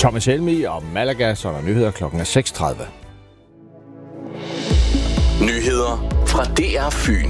Thomas Helmi og Malaga, så er der nyheder klokken 6:30. Nyheder fra DR Fyn.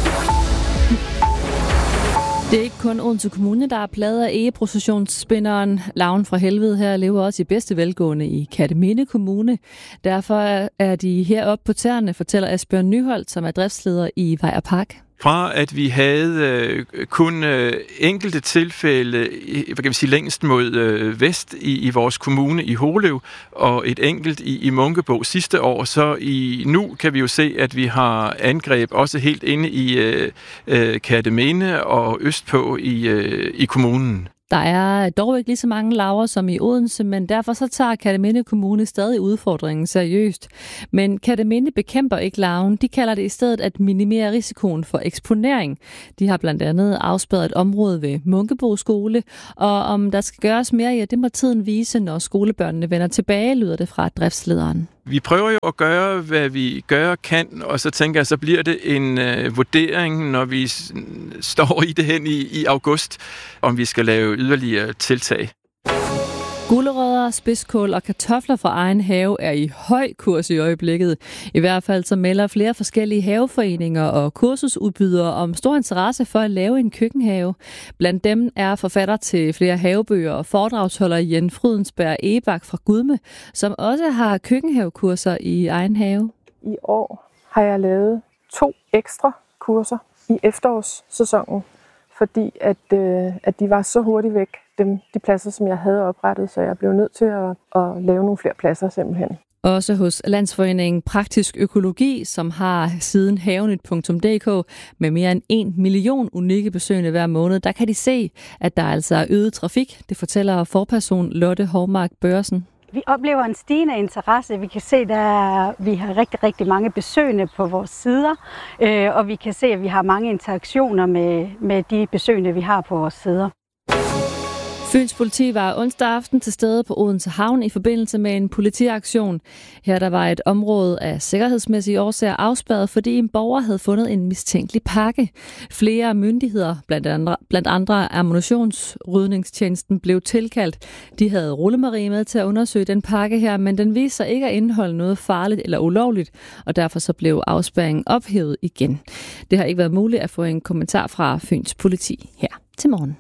Det er ikke kun Odense Kommune, der er plaget af egeprocessionsspinderen. Larven fra helvede her lever også i bedste velgående i Kerteminde Kommune. Derfor er de heroppe på tæerne, fortæller Asbjørn Nyholt, som er driftsleder i Vej og Park. Fra at vi havde kun enkelte tilfælde, hvad kan vi sige, længst mod vest i vores kommune i Hålev, og et enkelt i Munkebo sidste år, så nu kan vi jo se, at vi har angreb også helt inde i Kerteminde og østpå i kommunen. Der er dog ikke lige så mange larver som i Odense, men derfor så tager Kerteminde Kommune stadig udfordringen seriøst. Men Kerteminde bekæmper ikke larven. De kalder det i stedet at minimere risikoen for eksponering. De har blandt andet afspærret et område ved Munkebo skole, og om der skal gøres mere, ja, det må tiden vise, når skolebørnene vender tilbage, lyder det fra driftslederen. Vi prøver jo at gøre, hvad vi kan, og så tænker jeg, så bliver det en vurdering, når vi står i det hen i august, om vi skal lave yderligere tiltag. Gulerødder, spidskål og kartofler fra egen have er i høj kurs i øjeblikket. I hvert fald så melder flere forskellige haveforeninger og kursusudbydere om stor interesse for at lave en køkkenhave. Blandt dem er forfatter til flere havebøger og foredragsholder Jen Frydensberg Egebak fra Gudme, som også har køkkenhavekurser i egen have. I år har jeg lavet 2 ekstra kurser i efterårssæsonen, fordi at de var så hurtigt væk, de pladser, som jeg havde oprettet, så jeg blev nødt til at lave nogle flere pladser simpelthen. Også hos Landsforeningen Praktisk Økologi, som har siden havenyt.dk med mere end 1 million unikke besøgende hver måned, der kan de se, at der altså er øget trafik. Det fortæller forperson Lotte Hovmark Børsen. Vi oplever en stigende interesse. Vi kan se, at vi har rigtig, rigtig mange besøgende på vores sider, og vi kan se, at vi har mange interaktioner med de besøgende, vi har på vores sider. Fyns politi var onsdag aften til stede på Odense Havn i forbindelse med en politiaktion. Her der var et område af sikkerhedsmæssige årsager afspærret, fordi en borger havde fundet en mistænkelig pakke. Flere myndigheder, blandt andre ammunitionsrydningstjenesten, blev tilkaldt. De havde rullemarie med til at undersøge den pakke her, men den viste sig ikke at indeholde noget farligt eller ulovligt, og derfor så blev afspærringen ophævet igen. Det har ikke været muligt at få en kommentar fra Fyns politi her til morgen.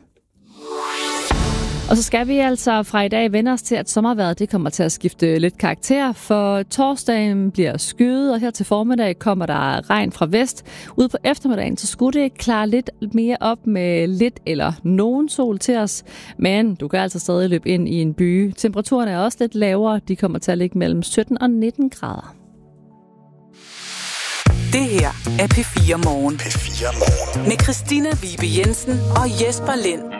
Og så skal vi altså fra i dag vende os til, at sommervejret det kommer til at skifte lidt karakter, for torsdagen bliver skyet, og her til formiddag kommer der regn fra vest. Ude på eftermiddagen, så skulle det klare lidt mere op med lidt eller nogen sol til os, men du kan altså stadig løbe ind i en by. Temperaturen er også lidt lavere, de kommer til at ligge mellem 17 og 19 grader. Det her er P4 Morgen. Med Christina Vibe Jensen og Jesper Lind.